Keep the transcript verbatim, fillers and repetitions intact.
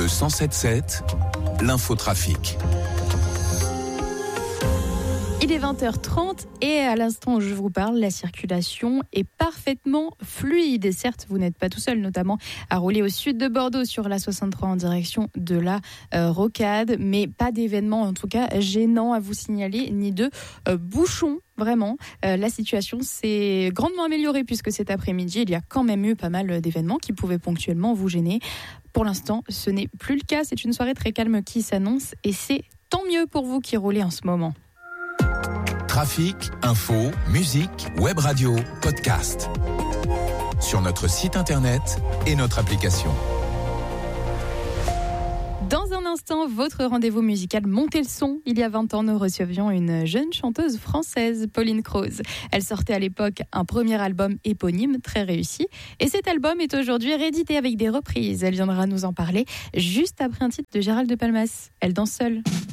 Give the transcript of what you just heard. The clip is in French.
Le cent sept sept, l'infotrafic. Il est vingt heures trente et à l'instant où je vous parle, la circulation est parfaitement fluide. Et certes, vous n'êtes pas tout seul, notamment à rouler au sud de Bordeaux sur la soixante-trois en direction de la euh, Rocade, mais pas d'événements en tout cas gênants à vous signaler, ni de euh, bouchons. Vraiment, euh, la situation s'est grandement améliorée puisque cet après-midi, il y a quand même eu pas mal d'événements qui pouvaient ponctuellement vous gêner. Pour l'instant, ce n'est plus le cas. C'est une soirée très calme qui s'annonce et c'est tant mieux pour vous qui roulez en ce moment. Trafic, info, musique, web radio, podcast. Sur notre site internet et notre application. Dans un instant, votre rendez-vous musical Montez le son. Il y a vingt ans, nous recevions une jeune chanteuse française, Pauline Croze. Elle sortait à l'époque un premier album éponyme, très réussi. Et cet album est aujourd'hui réédité avec des reprises. Elle viendra nous en parler juste après un titre de Gérald de Palmas. Elle danse seule.